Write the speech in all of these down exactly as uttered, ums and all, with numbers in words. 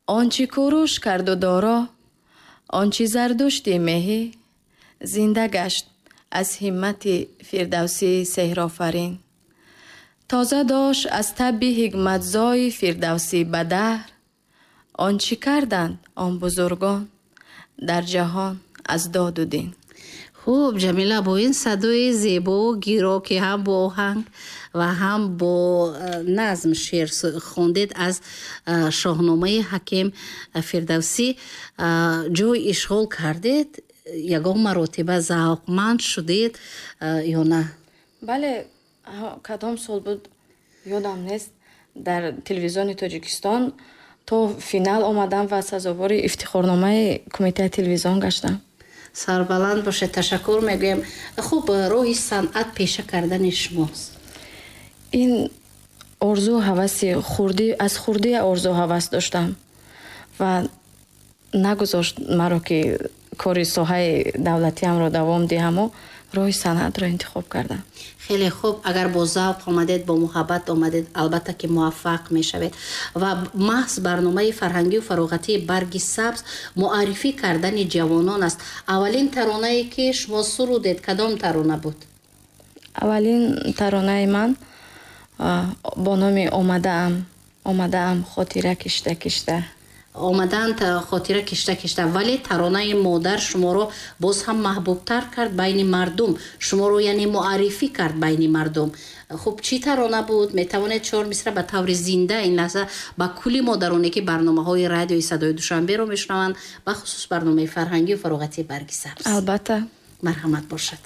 ончи кӯруш карду доро, ончи зардушти меҳӣ, зинда гашт аз ҳиммати фирдавсии сеҳрофарин. Тоза дошт аз табби ҳикматзои фирдавсӣ ба даҳр, он чӣ карданд он бузургон дар ҷаҳон аз доду дин. хуб ҷамила, бо ин садои зебову гиро ки ҳам бо оҳанг ва ҳам бо назм шеър хондед аз шоҳномаи ҳаким Фирдавсӣ, ҷой ишғол кардед? Ягон маротиба завқманд шудед ё на? Бале, кадом сол буд ёдам нест. Дар телевизиони Тоҷикистон то финал омадам ва сазовори ифтихорномаи кумитаи телевизион гаштам. Сарбаланд бошед, ташаккур мегӯем. Хуб, роҳи санъат пеша кардани шумост. Ин орзу ҳаваси хурдӣ, аз хурдӣ орзу ҳавас доштам ва нагузошт маро ки кори соҳаи давлатиамро давом диҳаму роҳи санъатро интихоб кардам. хеле хуб, агар бо завқ омадед, бо муҳаббат омадед, албатта ки муваффақ мешавед. Ва маҳз барномаи фарҳангию фароғатии Барги Сабз муаррифӣ кардани ҷавонон аст. Аввалин таронае ки шумо сурудед кадом тарона буд? Аввалин таронаи ман бо номи омадаам омадаам хотира кишта кишта. омадан хотира кишта кишта. Вале таронаи модар шуморо боз ҳам маҳбубтар кард байни мардум, шуморо яъне муаррифӣ кард байни мардум. хуб, чӣ тарона буд? Метавонед чор мисра ба таври зинда ин лаҳза ба кулли модароне ки барномаҳои радиои Садои Душанберо мешунаванд, бахусус барномаи фарҳангию фароғатии Барги Сабз. Албатта. марҳамат бошад.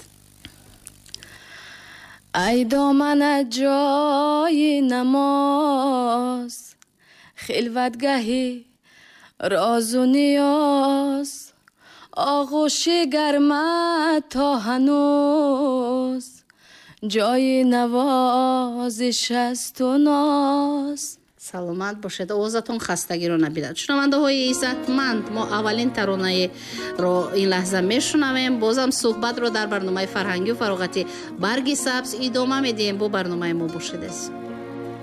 ай доманат ҷои намоз, хилватгаҳи розу ниёз, оғӯши гармат то ҳанӯз, ҷои навозиш асту ноз. саломат бошед, овозатон хастагиро набидад. шунавандаҳои иззатманд, мо аввалин таронаеро ин лаҳза мешунавем. бозам суҳбатро дар барномаи фарҳангию фароғати Барги Сабз идома медиҳем. бо барномаи мо бошедез.